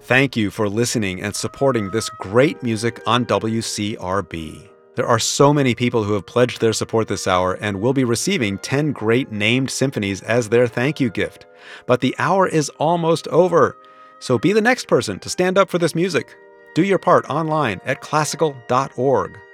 Thank you for listening and supporting this great music on WCRB. There are so many people who have pledged their support this hour and will be receiving 10 great named symphonies as their thank you gift. But the hour is almost over. So be the next person to stand up for this music. Do your part online at classical.org.